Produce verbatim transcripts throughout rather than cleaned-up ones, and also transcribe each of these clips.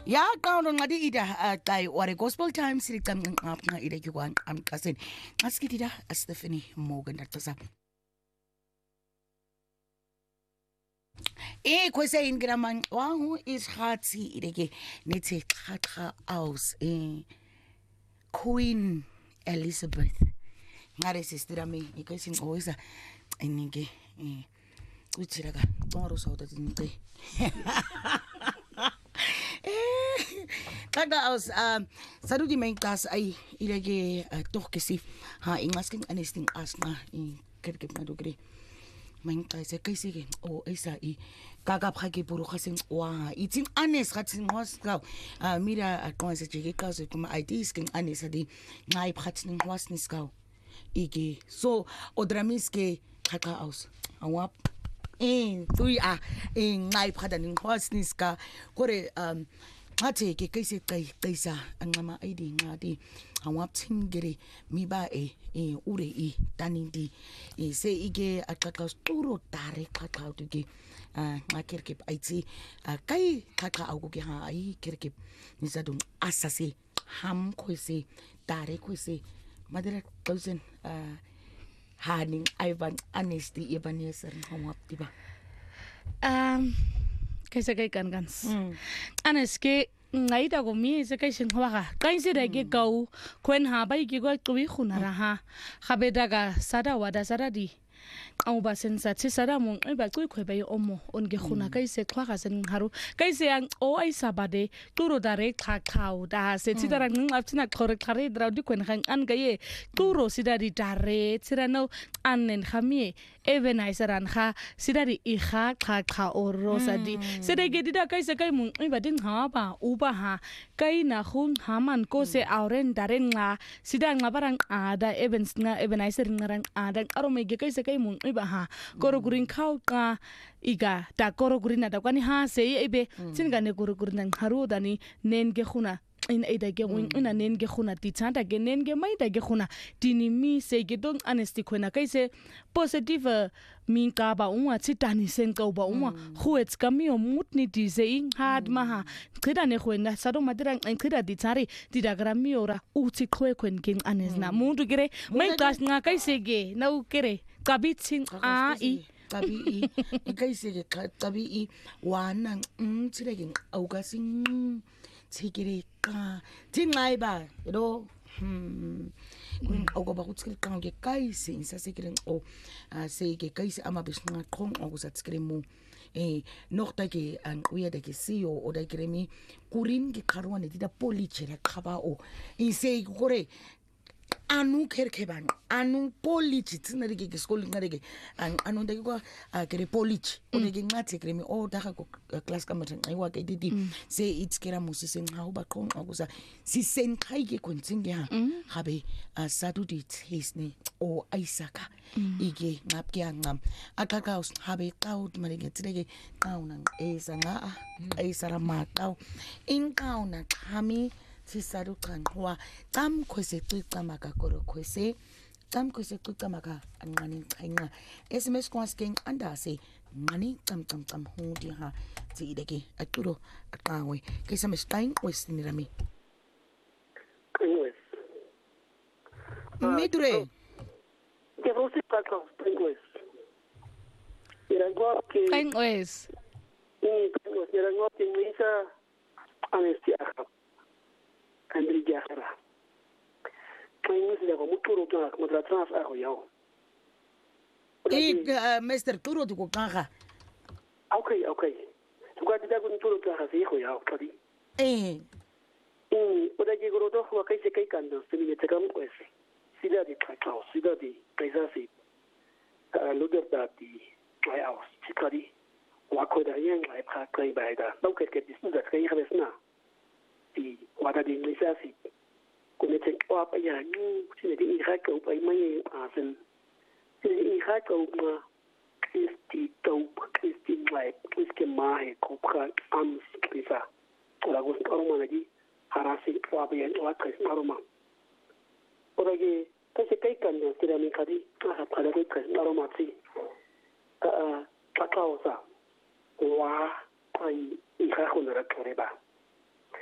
Ya qawulo nqadi ida qay ware gospel time silicam nqapha ida kwan amqaseni xa sikithida Stephanie Morgan ndaxisa Eh kwese ingraman wangu ishathi ideke nithi xhaxa aus eh Queen Elizabeth ngare sistirami ikesinqoisa enike eh uthira ka ngoro sawuta tinqe Kaga aus um saduti mengkas ay ilage toch kasi ha ingasking anesting asna i kerke madugre mengkas kasi ke o isa i kaga phake puro khasing wa itin anes khatin was ka mira aqonse jeke kaze kuma ideas king anes adi ngai phatin was niska ige so odramiske kaka aus awap eh tui a ngai phada ningwas niska kore um Ate ke kaise kai kaisa angama aidi ngadi awapthingere miba e e ure i tanindi e se ige aqaqa sturo tare qaqa uke a ngakerke aitsi kai qaqa auke ha ai kerke nisadung asase ham khoise tare khoise madera thousand haning ivan honesty ebaneser hawap tiba um kaisa kai kan gans aneske ngai da go mi se kai sing wa kai se da ge go kwen ha bai ge go twi khuna ra ha khabe daga sada wada sada di au ba sen sa tsi sada mo e ba twi khwe bai omo on ge khuna kai se khwa ga sen haru kai se ang o ai sabade turo da re kha khau da se tsi da rang ap tsina khore khare dra di kwen khang an ga ye turo sida di dare tsira no anen khami even aisaran kha sidari i kha kha kha oro sadi sede ge dida kai se kai mung i badin ha ba u ba ha kai na khung haman ko se auren daren nga sidang nga barang ada events nga even aiser ngarang ada aro me ge kai se kai mung i ba ha koro gurin khau ka iga ta koro gurin da kwani ha se ebe singa ne koro gurin haru dani nen ge khuna in ida ge win ina nen ge khuna ti chanta ge nen ge mai da ge khuna tini mi se ge dong honesty khona kai se positive min ka ba unwa chitani sen ka ba unwa khuets kami o mutni ti se in hard ma ha khida ne khwena sado madira en khida di chari ti da grami ora u chi khwe khwen king anes na mundu gere mai kas nga kai se ge nau kere kabit sing a i tabi i kai se ge tabi i wana mm chirege au ka sing chigiri ka tingai ba ro hmm kun au ba kutskri ka ge kai se insa se kren o se ge kai se ama bisnga khong o sa tskri mu eh noch da ge an uya da ge sio o da gremi kurin ge kharwane di da polichera khaba o ise gore anu kerkeban anu polichi tsinari ge skol ngare ge anu ndeke kwa kere polichi one ge ngathi kremi o daga ko class kamatha ngiwa ke didi se itskera musise ngau ba qong akusa sisen khai ge konsinge ha habe sadu di tsne o aisaka ige ngapke ngam akaka us habe qaut mari ge tsege qauna esa nga aisara ma qaw inqauna khami sisaru kanqwa tam khwese xiqama ka koro khwese tam khwese xiqama ka anqani xenqa sms kwasking andase ngani tam tam tam hudi ha tsideke aturo aqawe ke sms time wesinirami Anyways midure ke rosi paka anyways ira go ke anyways ni ira go ke misa anestia Andri Jahara. Kayaknya sudah kamu turun tuh, kamu telah transfer aku ya. Eh, Mister Turo tuh kok kah? Oke, oke. Juga tidak kun turun tuh kasih aku ya, tadi. Eh. Ini udah jadi guru tuh, wakai sekai kandung, sini cekam kues. Sida di kau, sida di kaisa si. Luder tadi, lai aus, cikari. Wakai dah yang lai pakai baida. Tahu kerja di sini dah sekai habis na. Di wada di Indonesia sih, kuna cek apa ya ni, sini di ikhlas kauไปไม่อาเซน sini di ikhlas kau ma Kristi kau Kristi lai Kristi mahe kau kan am Krista, lagu aroma lagi harasi apa ya lagu Kristi aroma, orang ke kasih kaikan yang tidak mengkadi, ah pada Kristi aroma sih, ah tak tahu sah, wah ai ikhlas kuna nak kereba.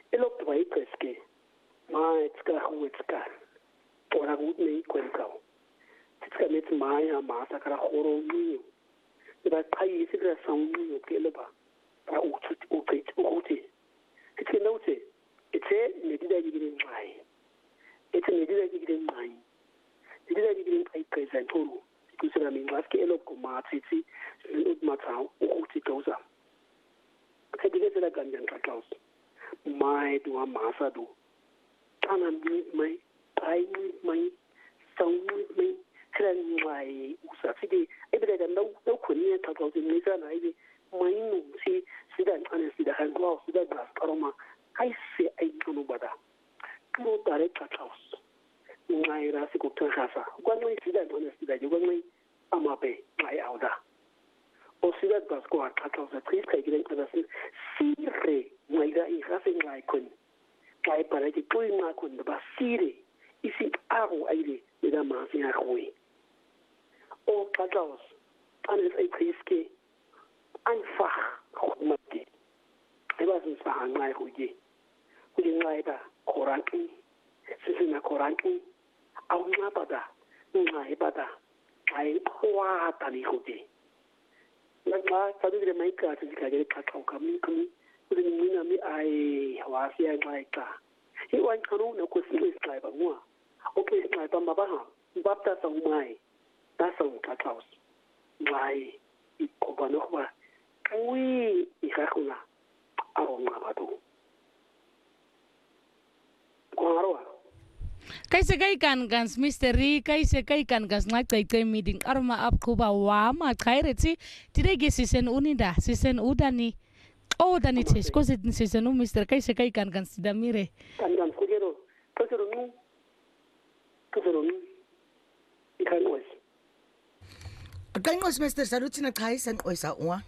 elok dwa ipreske ma etska huetska ora gut nei kwenkao tska met maya ma sakara khoro ni ba kai sidra sauni o keleba ra utu utu utu tske note etse medida digire mai etse medida digire mai medida digire ai present oro kusira mingaske elok ko ma tsitsi ut matao utu toza tske sela ganjan klaus mai do masa do kana mi mai ai mi mai sauni mai kran mai usa tske ebere da no no kunye ta klaus ni sana ai mai no si sidan ana sidan han klaus sidan das aroma ai se ai kono bada no tare ta klaus mai rasi ko ta khasa gwanu sidan ana sidan gwanu amabe mai auda o sidan das ko ta klaus ta tris kai gidan kada sin sire mai da i khasa mai kun kai para ki pui ma kun da sire isi aro aire da ma sin a khoi o ta klaus ana ai kriske einfach khumati eba sin sa ngai hoje hoje ngai da koranki sisina koranki au nga bada ngai bada ai kwa tani hoje na ma sa de mai ka tsi ka de ka ka ka mi kumi hoje ni na mi ai wa si ai ngai ka i wan kanu na ko si ngai ba ngwa o ke ngai ba ma ba ha ba ta sa mai ta sa ka klaus ngai i ko ba no ba oui ikakula awu ngabado kwaro kaise kai kan gans mystery kaise kai kan gas na kai kai meeting arma up kuba wa ma khaireti tirege sisen unida sisen udani o dani tes ko sit sisen u mister kaise kai kan gans da mire kan gans ko jero to jero nu to jero nu ikan was kan was mister sarutina kaisen oisa uwa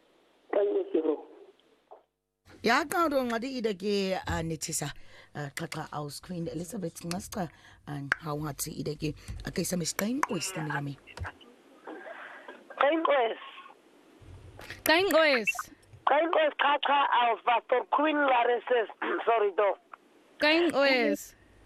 ya ka ro ngadi ideke anithisa xaxa aus Queen Elizabeth Nqaska and how wathi ideke akayisa misqain oyistani lami kain oyes kain oyes kain oyes xaxa aus Pastor Queen Lareses sorry do kain oyes